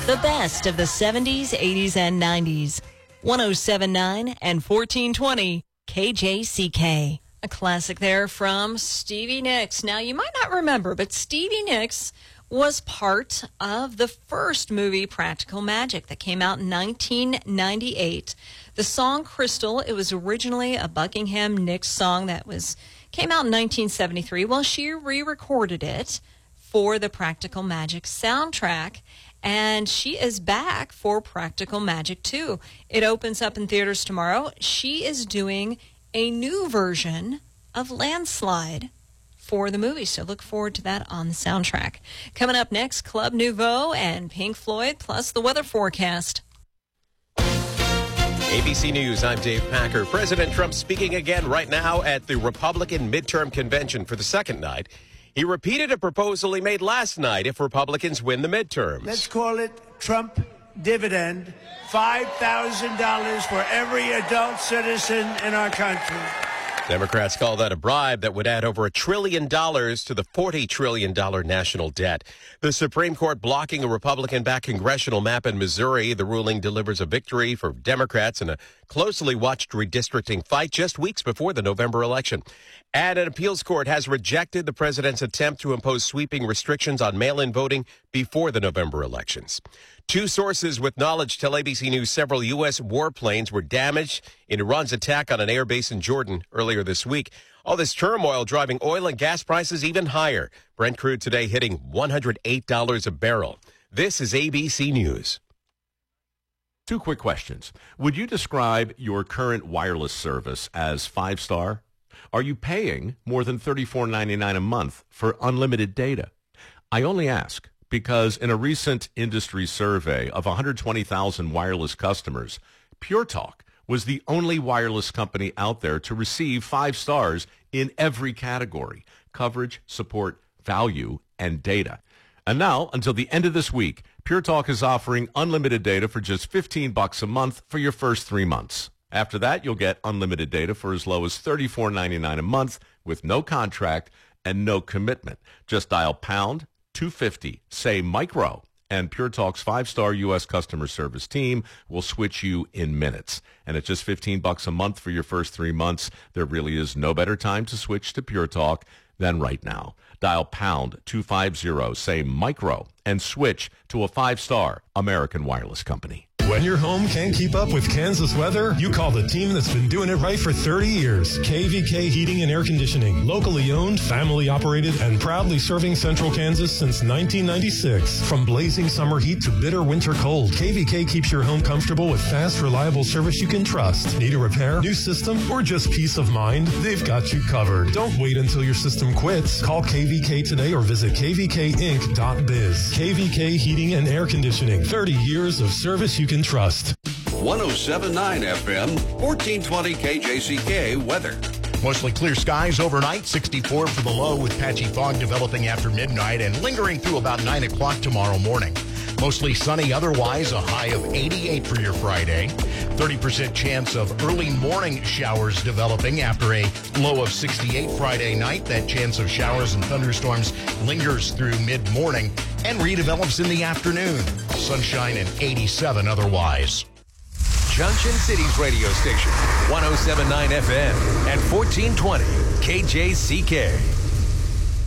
The best of the 70s, 80s, and 90s. 107.9 and 1420 KJCK. A classic there from Stevie Nicks. Now, you might not remember, but Stevie Nicks was part of the first movie, Practical Magic, that came out in 1998. The song Crystal, it was originally a Buckingham Nicks song that came out in 1973. Well, she re-recorded it for the Practical Magic soundtrack, and she is back for Practical Magic 2. It opens up in theaters tomorrow. She is doing a new version of Landslide for the movie, so look forward to that on the soundtrack. Coming up next, Club Nouveau and Pink Floyd, plus the weather forecast. ABC News, I'm Dave Packer. President Trump speaking again right now at the Republican midterm convention for the second night. He repeated a proposal he made last night if Republicans win the midterms. Let's call it Trump dividend, $5,000 for every adult citizen in our country. Democrats call that a bribe that would add over $1 trillion to the $40 trillion national debt. The Supreme Court blocking a Republican-backed congressional map in Missouri. The ruling delivers a victory for Democrats in a closely watched redistricting fight just weeks before the November election. And an appeals court has rejected the president's attempt to impose sweeping restrictions on mail-in voting before the November elections. Two sources with knowledge tell ABC News several U.S. warplanes were damaged in Iran's attack on an air base in Jordan earlier this week. All this turmoil driving oil and gas prices even higher. Brent crude today hitting $108 a barrel. This is ABC News. Two quick questions. Would you describe your current wireless service as 5-star? Are you paying more than $34.99 a month for unlimited data? I only ask because in a recent industry survey of 120,000 wireless customers, Pure Talk was the only wireless company out there to receive 5 stars in every category: coverage, support, value, and data. And now, until the end of this week, Pure Talk is offering unlimited data for just $15 a month for your first 3 months. After that, you'll get unlimited data for as low as $34.99 a month with no contract and no commitment. Just dial pound 250, say micro, and Pure Talk's 5-star U.S. customer service team will switch you in minutes. And at just $15 a month for your first 3 months, there really is no better time to switch to Pure Talk than right now. Dial pound 250, say micro, and switch to a 5-star American wireless company. When your home can't keep up with Kansas weather, you call the team that's been doing it right for 30 years. KVK Heating and Air Conditioning. Locally owned, family operated, and proudly serving Central Kansas since 1996. From blazing summer heat to bitter winter cold, KVK keeps your home comfortable with fast, reliable service you can trust. Need a repair, new system, or just peace of mind? They've got you covered. Don't wait until your system quits. Call KVK today or visit kvkinc.biz. KVK Heating and Air Conditioning. 30 years of service you can trust. 107.9 FM, 1420 KJCK weather. Mostly clear skies overnight, 64 for the low with patchy fog developing after midnight and lingering through about 9 o'clock tomorrow morning. Mostly sunny otherwise, a high of 88 for your Friday. 30% chance of early morning showers developing after a low of 68 Friday night. That chance of showers and thunderstorms lingers through mid-morning and redevelops in the afternoon. Sunshine and 87 otherwise. Junction City's radio station, 107.9 FM and 1420 KJCK.